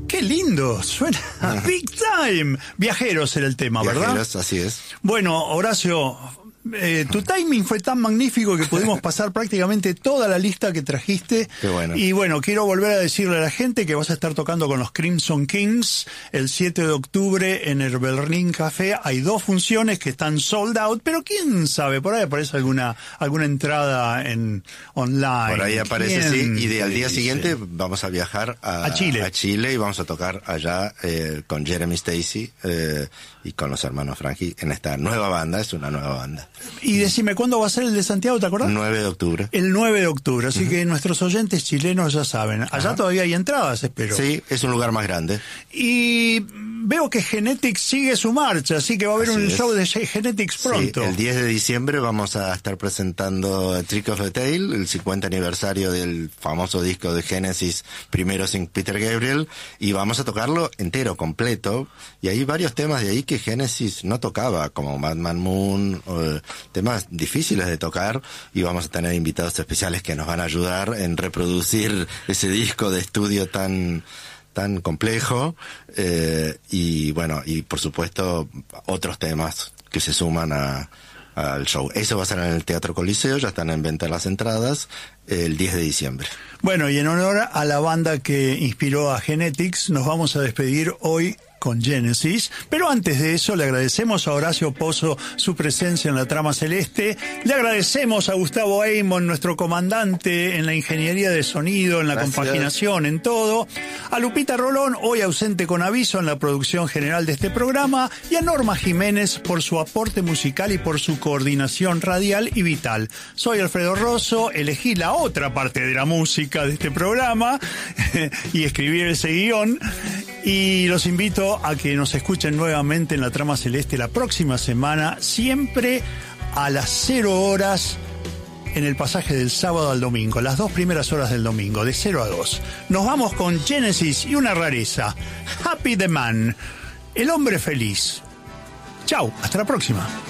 ¡Qué lindo! Suena Big Time. Viajeros era el tema, ¿verdad? Viajeros, así es. Bueno, Horacio, tu timing fue tan magnífico que pudimos pasar prácticamente toda la lista que trajiste. Qué bueno. Y bueno, quiero volver a decirle a la gente que vas a estar tocando con los Crimson Kings el 7 de octubre en el Berlín Café. Hay 2 funciones que están sold out, pero quién sabe, por ahí aparece alguna entrada en online. Por ahí aparece, sí, y al día siguiente vamos a viajar a Chile y vamos a tocar allá con Jeremy Stacy y con los hermanos Franchi en esta nueva banda. Es una nueva banda. Y decime, ¿cuándo va a ser el de Santiago, te acordás? 9 de octubre. El 9 de octubre, así que nuestros oyentes chilenos ya saben. Allá todavía hay entradas, espero. Sí, es un lugar más grande. Y veo que Genetics sigue su marcha, así que va a haber un show de Genetics pronto. Sí, el 10 de diciembre vamos a estar presentando Trick of the Tail, el 50 aniversario del famoso disco de Genesis, primero sin Peter Gabriel, y vamos a tocarlo entero, completo, y hay varios temas de ahí que Genesis no tocaba, como Madman Moon, temas difíciles de tocar, y vamos a tener invitados especiales que nos van a ayudar en reproducir ese disco de estudio tan complejo, y bueno, y por supuesto otros temas que se suman al show. Eso va a ser en el Teatro Coliseo, ya están en venta las entradas, el 10 de diciembre. Bueno, y en honor a la banda que inspiró a Genetics, nos vamos a despedir hoy con Genesis, pero antes de eso le agradecemos a Horacio Pozo su presencia en la Trama Celeste, le agradecemos a Gustavo Eymon, nuestro comandante en la ingeniería de sonido, en la compaginación, en todo, a Lupita Rolón, hoy ausente con aviso en la producción general de este programa, y a Norma Jiménez por su aporte musical y por su coordinación radial y vital. Soy Alfredo Rosso, elegí la otra parte de la música de este programa y escribí ese guión, y los invito a que nos escuchen nuevamente en la Trama Celeste la próxima semana, siempre a las 0 horas en el pasaje del sábado al domingo, las 2 primeras horas del domingo, de 0 a 2. Nos vamos con Genesis y una rareza, Happy the Man, el hombre feliz. Chau, hasta la próxima.